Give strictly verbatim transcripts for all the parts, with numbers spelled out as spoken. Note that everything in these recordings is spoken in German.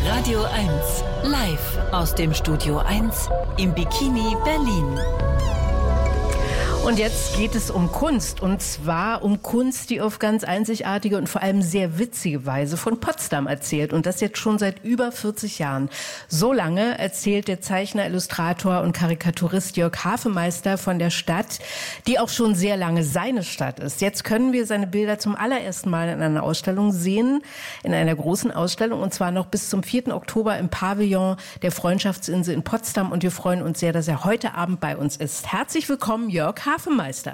Radio eins, live aus dem Studio eins im Bikini Berlin. Und jetzt geht es um Kunst, und zwar um Kunst, die auf ganz einzigartige und vor allem sehr witzige Weise von Potsdam erzählt. Und das jetzt schon seit über vierzig Jahren. So lange erzählt der Zeichner, Illustrator und Karikaturist Jörg Hafemeister von der Stadt, die auch schon sehr lange seine Stadt ist. Jetzt können wir seine Bilder zum allerersten Mal in einer Ausstellung sehen, in einer großen Ausstellung, und zwar noch bis zum vierten Oktober im Pavillon der Freundschaftsinsel in Potsdam. Und wir freuen uns sehr, dass er heute Abend bei uns ist. Herzlich willkommen, Jörg Hafemeister.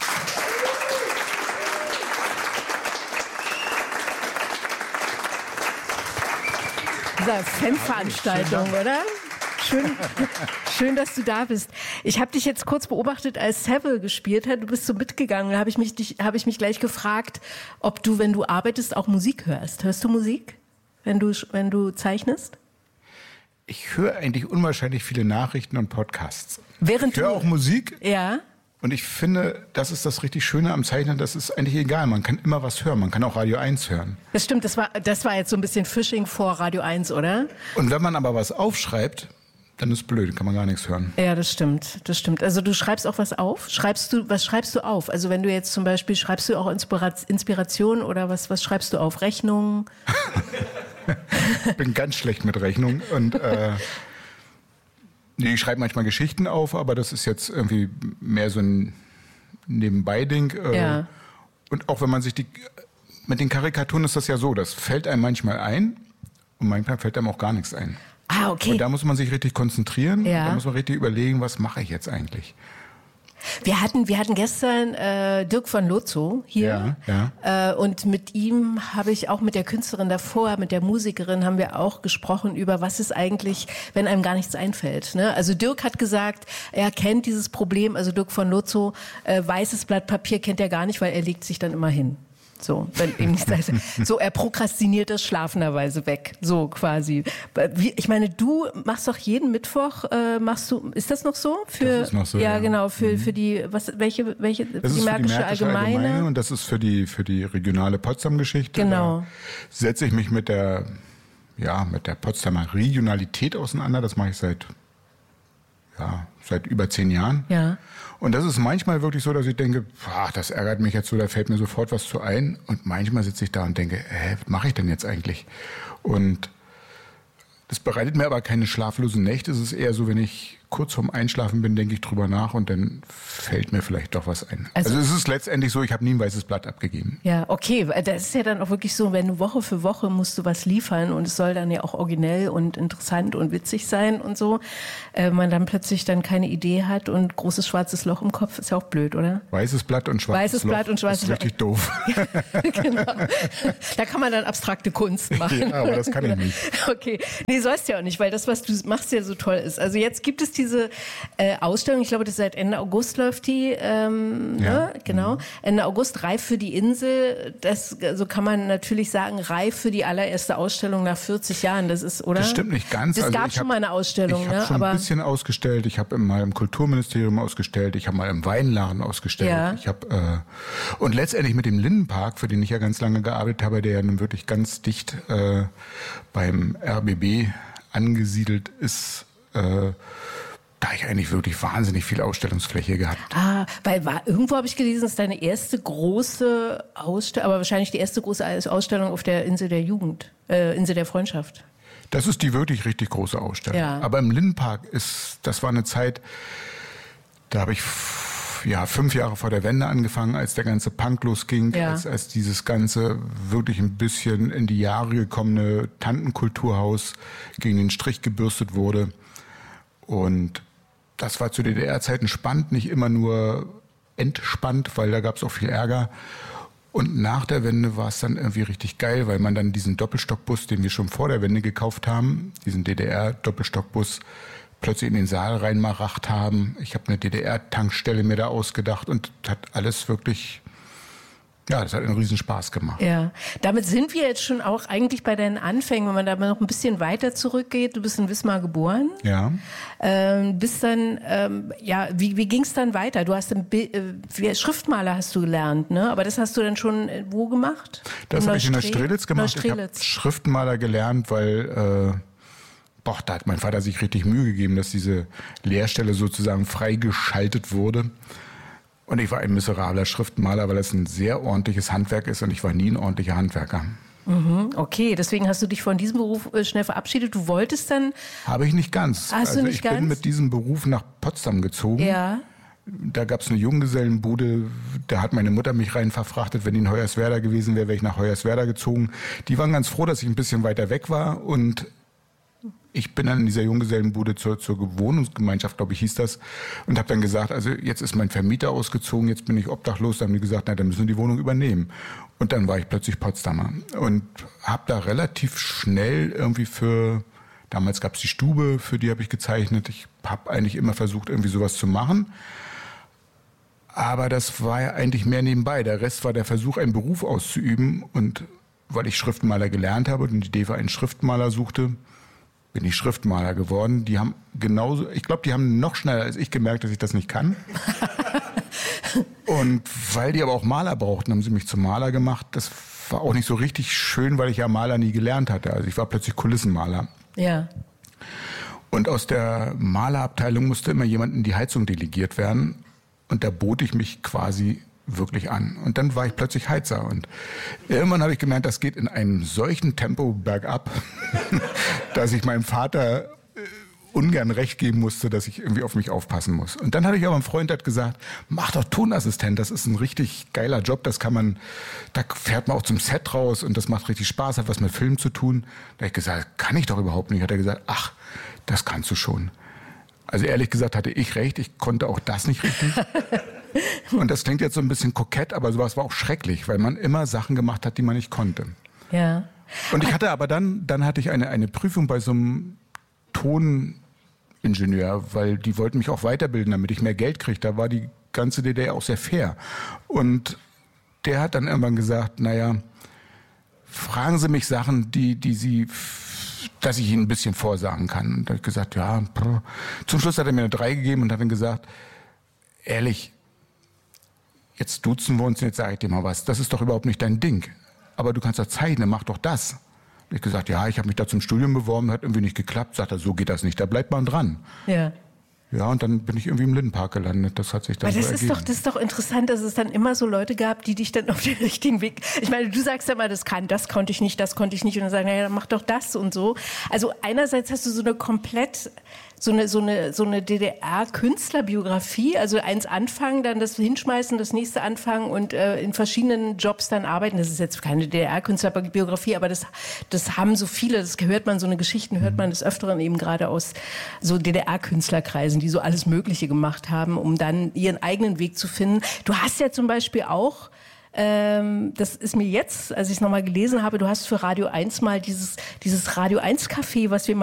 Diese Fanveranstaltung, oder? Schön, schön, dass du da bist. Ich habe dich jetzt kurz beobachtet, als Seville gespielt hat. Du bist so mitgegangen. Da habe ich mich, dich, habe ich mich gleich gefragt, ob du, wenn du arbeitest, auch Musik hörst. Hörst du Musik, wenn du, wenn du zeichnest? Ich höre eigentlich unwahrscheinlich viele Nachrichten und Podcasts. Während ich höre auch Musik. Ja. Und ich finde, das ist das richtig Schöne am Zeichnen, das ist eigentlich egal. Man kann immer was hören, man kann auch Radio eins hören. Das stimmt, das war, das war jetzt so ein bisschen Phishing vor Radio eins, oder? Und wenn man aber was aufschreibt, dann ist blöd, kann man gar nichts hören. Ja, das stimmt, das stimmt. Also du schreibst auch was auf? Schreibst du, was schreibst du auf? Also wenn du jetzt zum Beispiel, schreibst du auch Inspira- Inspiration oder was, was schreibst du auf? Rechnungen? Ich bin ganz schlecht mit Rechnung und äh, ich schreibe manchmal Geschichten auf, aber das ist jetzt irgendwie mehr so ein Nebenbei-Ding. Ja. Und auch wenn man sich die, mit den Karikaturen ist das ja so, das fällt einem manchmal ein und manchmal fällt einem auch gar nichts ein. Ah, okay. Und da muss man sich richtig konzentrieren, ja. Da muss man richtig überlegen, was mache ich jetzt eigentlich. Wir hatten, wir hatten gestern äh, Dirk von Lozo hier, ja, ja. Äh, und mit ihm habe ich auch mit der Künstlerin davor, mit der Musikerin, haben wir auch gesprochen über, was ist eigentlich, wenn einem gar nichts einfällt. Ne? Also Dirk hat gesagt, er kennt dieses Problem, also Dirk von Lozo, äh, weißes Blatt Papier kennt er gar nicht, weil er legt sich dann immer hin. So, wenn ihm nichts heißt. So, er prokrastiniert das schlafenderweise weg. So quasi. Wie, ich meine, du machst doch jeden Mittwoch, äh, machst du, ist das noch so? Für, das ist noch so, ja, ja. genau, für, mhm. für die, was, welche, welche, das die ist Märkische, für die Märkische Allgemeine. Allgemeine und das ist für die, für die regionale Potsdam-Geschichte. Genau. Da setze ich mich mit der, ja, mit der Potsdamer Regionalität auseinander. Das mache ich seit, ja, seit über zehn Jahren. Ja. Und das ist manchmal wirklich so, dass ich denke, ach, das ärgert mich jetzt so, da fällt mir sofort was zu ein. Und manchmal sitze ich da und denke, hä, was mache ich denn jetzt eigentlich? Und das bereitet mir aber keine schlaflosen Nächte. Es ist eher so, wenn ich kurz vorm Einschlafen bin, denke ich drüber nach und dann fällt mir vielleicht doch was ein. Also, also es ist letztendlich so, ich habe nie ein weißes Blatt abgegeben. Ja, okay. Das ist ja dann auch wirklich so, wenn du Woche für Woche musst du was liefern und es soll dann ja auch originell und interessant und witzig sein und so. Äh, man dann plötzlich dann keine Idee hat und großes schwarzes Loch im Kopf ist ja auch blöd, oder? Weißes Blatt und schwarzes Weißes Loch Blatt und schwarzes ist richtig doof. Genau. Da kann man dann abstrakte Kunst machen. Ja, aber das kann ich nicht. Okay. Nee, sollst ja auch nicht, weil das, was du machst, ja so toll ist. Also jetzt gibt es diese äh, Ausstellung, ich glaube, das seit Ende August läuft die, ähm, ja. ne? Genau. Ende August, reif für die Insel. Das, so kann man natürlich sagen, reif für die allererste Ausstellung nach vierzig Jahren. Das ist, oder? Das stimmt nicht ganz. Es also gab schon hab, mal eine Ausstellung, ich habe ne? schon aber ein bisschen ausgestellt. Ich habe mal im Kulturministerium ausgestellt. Ich habe mal im Weinladen ausgestellt. Ja. Ich habe äh, und letztendlich mit dem Lindenpark, für den ich ja ganz lange gearbeitet habe, der ja nun wirklich ganz dicht äh, beim R B B angesiedelt ist. Äh, Da habe ich eigentlich wirklich wahnsinnig viel Ausstellungsfläche gehabt. Ah, weil war, irgendwo habe ich gelesen, es ist deine erste große Ausstellung, aber wahrscheinlich die erste große Ausstellung auf der Insel der Jugend, äh, Insel der Freundschaft. Das ist die wirklich richtig große Ausstellung. Ja. Aber im Lindenpark ist, das war eine Zeit, da habe ich ja fünf Jahre vor der Wende angefangen, als der ganze Punk losging, ja. als, als dieses ganze wirklich ein bisschen in die Jahre gekommene Tantenkulturhaus gegen den Strich gebürstet wurde. Und das war zu D D R-Zeiten spannend, nicht immer nur entspannt, weil da gab es auch viel Ärger. Und nach der Wende war es dann irgendwie richtig geil, weil man dann diesen Doppelstockbus, den wir schon vor der Wende gekauft haben, diesen D D R-Doppelstockbus, plötzlich in den Saal reinmaracht haben. Ich habe eine D D R-Tankstelle mir da ausgedacht und hat alles wirklich Ja, das hat einen riesen Spaß gemacht. Ja, damit sind wir jetzt schon auch eigentlich bei deinen Anfängen, wenn man da mal noch ein bisschen weiter zurückgeht. Du bist in Wismar geboren. Ja. Ähm, bist dann, ähm, ja, wie, wie ging es dann weiter? Du hast ein Bild, äh, Schriftmaler hast du gelernt, ne? Aber das hast du dann schon äh, wo gemacht? Das habe ich in Neustrelitz gemacht. Ich habe Schriftmaler gelernt, weil, äh, boah, da hat mein Vater sich richtig Mühe gegeben, dass diese Lehrstelle sozusagen freigeschaltet wurde. Und ich war ein miserabler Schriftmaler, weil das ein sehr ordentliches Handwerk ist und ich war nie ein ordentlicher Handwerker. Mhm, okay, deswegen hast du dich von diesem Beruf schnell verabschiedet. Du wolltest dann... Habe ich nicht ganz. Hast also du nicht ich ganz? bin mit diesem Beruf nach Potsdam gezogen. Ja. Da gab es eine Junggesellenbude, da hat meine Mutter mich rein verfrachtet. Wenn die in Hoyerswerda gewesen wäre, wäre ich nach Hoyerswerda gezogen. Die waren ganz froh, dass ich ein bisschen weiter weg war und... Ich bin dann in dieser Junggesellenbude zur, zur Wohnungsgemeinschaft, glaube ich, hieß das, und habe dann gesagt, also jetzt ist mein Vermieter ausgezogen, jetzt bin ich obdachlos. Dann haben die gesagt, na, dann müssen wir die Wohnung übernehmen. Und dann war ich plötzlich Potsdamer und habe da relativ schnell irgendwie für, damals gab es die Stube, für die habe ich gezeichnet. Ich habe eigentlich immer versucht, irgendwie sowas zu machen. Aber das war ja eigentlich mehr nebenbei. Der Rest war der Versuch, einen Beruf auszuüben. Und weil ich Schriftmaler gelernt habe und die D E V A einen Schriftmaler suchte, bin ich Schriftmaler geworden. Die haben genauso, ich glaube, die haben noch schneller als ich gemerkt, dass ich das nicht kann. Und weil die aber auch Maler brauchten, haben sie mich zum Maler gemacht. Das war auch nicht so richtig schön, weil ich ja Maler nie gelernt hatte. Also ich war plötzlich Kulissenmaler. Ja. Und aus der Malerabteilung musste immer jemand in die Heizung delegiert werden. Und da bot ich mich quasi wirklich an. Und dann war ich plötzlich Heizer. Und irgendwann habe ich gemerkt, das geht in einem solchen Tempo bergab, dass ich meinem Vater ungern recht geben musste, dass ich irgendwie auf mich aufpassen muss. Und dann hatte ich aber einen Freund, der hat gesagt, mach doch Tonassistent, das ist ein richtig geiler Job, das kann man, da fährt man auch zum Set raus und das macht richtig Spaß, hat was mit Film zu tun. Da habe ich gesagt, kann ich doch überhaupt nicht. Hat er gesagt, ach, das kannst du schon. Also ehrlich gesagt hatte ich recht, ich konnte auch das nicht richtig. Und das klingt jetzt so ein bisschen kokett, aber sowas war auch schrecklich, weil man immer Sachen gemacht hat, die man nicht konnte. Ja. Und ich hatte aber dann, dann hatte ich eine, eine Prüfung bei so einem Toningenieur, weil die wollten mich auch weiterbilden, damit ich mehr Geld kriege. Da war die ganze D D R auch sehr fair. Und der hat dann irgendwann gesagt, naja, fragen Sie mich Sachen, die, die Sie, dass ich Ihnen ein bisschen vorsagen kann. Und da habe ich gesagt, ja, brr. Zum Schluss hat er mir eine drei gegeben und hat dann gesagt, ehrlich, jetzt duzen wir uns, jetzt sage ich dir mal was. Das ist doch überhaupt nicht dein Ding. Aber du kannst doch zeichnen, mach doch das. Ich habe gesagt, ja, ich habe mich da zum Studium beworben, hat irgendwie nicht geklappt. Sagt er, so geht das nicht, da bleibt man dran. Ja. Ja, und dann bin ich irgendwie im Lindenpark gelandet. Das hat sich dann Aber das so ist ergeben. doch, das ist doch interessant, dass es dann immer so Leute gab, die dich dann auf den richtigen Weg... Ich meine, du sagst ja mal, das kann, das konnte ich nicht, das konnte ich nicht. Und dann sagen, naja, dann mach doch das und so. Also einerseits hast du so eine komplett... So eine, so eine, so eine D D R-Künstlerbiografie, also eins anfangen, dann das hinschmeißen, das nächste anfangen und äh, in verschiedenen Jobs dann arbeiten. Das ist jetzt keine D D R-Künstlerbiografie, aber das, das haben so viele, das hört man, so eine Geschichten hört man des Öfteren eben gerade aus so D D R-Künstlerkreisen, die so alles Mögliche gemacht haben, um dann ihren eigenen Weg zu finden. Du hast ja zum Beispiel auch, Ähm, das ist mir jetzt, als ich es nochmal gelesen habe, du hast für Radio eins mal dieses, dieses Radio eins Café, was wir mal